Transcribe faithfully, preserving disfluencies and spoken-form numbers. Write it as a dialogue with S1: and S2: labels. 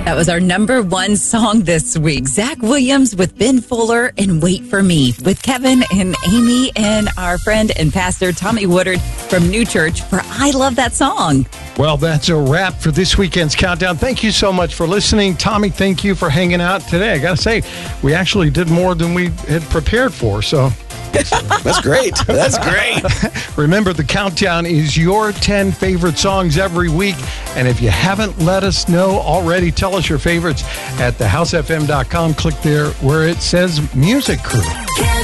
S1: That was our number one song this week. Zach Williams with Ben Fuller and Wait for Me with Kevin and Amy and our friend and pastor Tommy Woodard from New Church for I Love That Song.
S2: Well, that's a wrap for this weekend's countdown. Thank you so much for listening. Tommy, thank you for hanging out today. I got to say, we actually did more than we had prepared for, so...
S3: That's great. That's great.
S2: Remember, the countdown is your ten favorite songs every week. And if you haven't let us know already, tell us your favorites at the house f m dot com. Click there where it says Music Crew.